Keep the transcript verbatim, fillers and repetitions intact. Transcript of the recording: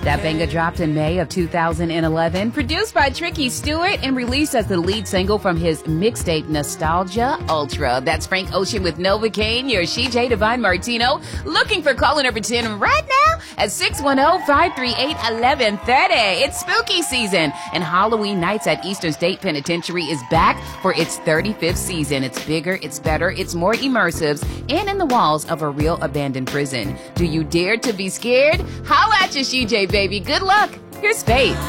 That banger dropped in May of two thousand eleven, produced by Tricky Stewart and released as the lead single from his mixtape Nostalgia Ultra. That's Frank Ocean with Novocaine, your C J Divine Martino. Looking for caller number ten right now at six one zero, five three eight, one one three zero. It's spooky season, and Halloween Nights at Eastern State Penitentiary is back for its thirty-fifth season. It's bigger, it's better, it's more immersive, and in the walls of a real abandoned prison. Do you dare to be scared? Holla at your C J, baby. Good luck. Here's Faith.